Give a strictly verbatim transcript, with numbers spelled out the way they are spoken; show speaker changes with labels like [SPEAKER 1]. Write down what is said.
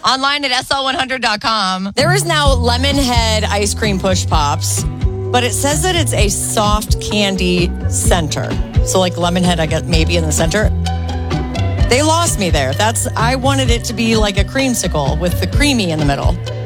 [SPEAKER 1] Online at S L one hundred dot com.
[SPEAKER 2] There is now Lemonhead ice cream push pops, but it says that it's a soft candy center. So like Lemonhead, I guess maybe in the center. They lost me there. That's I wanted it to be like a creamsicle with the creamy in the middle.